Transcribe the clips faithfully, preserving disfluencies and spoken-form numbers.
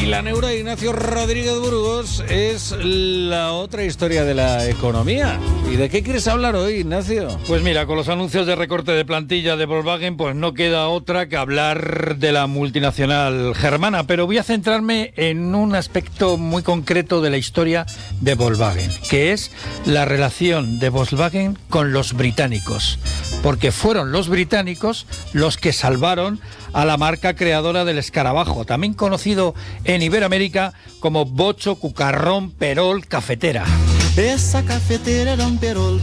Y la neura de Ignacio Rodríguez Burgos es la otra historia de la economía. ¿Y de qué quieres hablar hoy, Ignacio? Pues mira, con los anuncios de recorte de plantilla de Volkswagen, pues no queda otra que hablar de la multinacional germana, pero voy a centrarme en un aspecto muy concreto de la historia de Volkswagen, que es la relación de Volkswagen con los británicos, porque fueron los británicos los que salvaron a la marca creadora del escarabajo, también conocido en Iberoamérica como Bocho, Cucarrón, Perol, Cafetera. Esa cafetera era un Perol.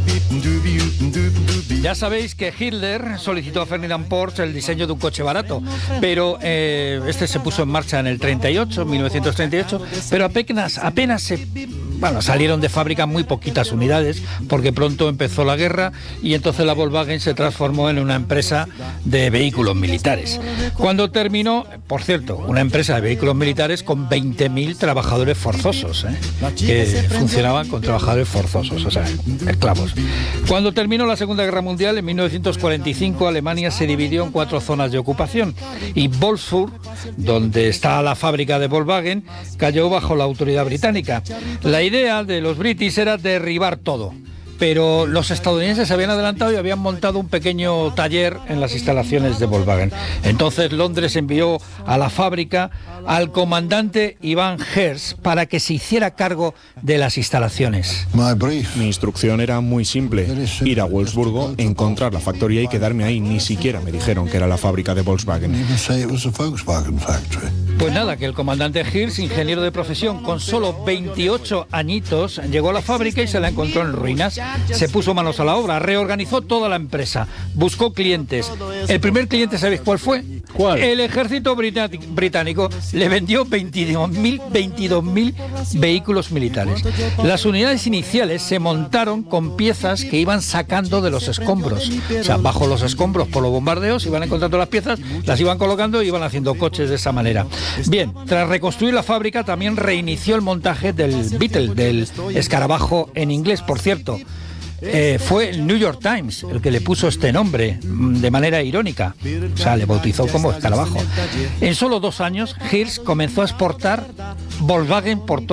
Ya sabéis que Hitler solicitó a Ferdinand Porsche el diseño de un coche barato, pero eh, este se puso en marcha en el treinta y ocho, mil novecientos treinta y ocho, pero apenas, apenas se, bueno, salieron de fábrica muy poquitas unidades, porque pronto empezó la guerra y entonces la Volkswagen se transformó en una empresa de vehículos militares. Cuando terminó, por cierto, una empresa de vehículos militares con veinte mil trabajadores forzosos, ¿eh? que funcionaban con trabajadores forzosos, o sea, esclavos. Cuando terminó la Segunda Guerra Mundial, en mil novecientos cuarenta y cinco, Alemania se dividió en cuatro zonas de ocupación y Wolfsburg, donde está la fábrica de Volkswagen, cayó bajo la autoridad británica. La idea de los britis era derribar todo, pero los estadounidenses se habían adelantado y habían montado un pequeño taller en las instalaciones de Volkswagen. Entonces Londres envió a la fábrica al comandante Iván Hertz para que se hiciera cargo de las instalaciones. Mi instrucción era muy simple: ir a Wolfsburgo, encontrar la factoría y quedarme ahí. Ni siquiera me dijeron que era la fábrica de Volkswagen. Pues nada, que el comandante Hertz, ingeniero de profesión con solo veintiocho añitos, llegó a la fábrica y se la encontró en ruinas. Se puso manos a la obra, reorganizó toda la empresa, buscó clientes. El primer cliente, ¿sabéis cuál fue? ¿Cuál? El ejército británico. Le vendió veintidós mil vehículos militares. Las unidades iniciales se montaron con piezas que iban sacando de los escombros. O sea, bajo los escombros por los bombardeos iban encontrando las piezas, las iban colocando y iban haciendo coches de esa manera. Bien, tras reconstruir la fábrica también reinició el montaje del Beetle, del escarabajo en inglés, por cierto. Eh, fue el New York Times el que le puso este nombre de manera irónica, o sea, le bautizó como escarabajo. En solo dos años, Hertz comenzó a exportar Volkswagen por todo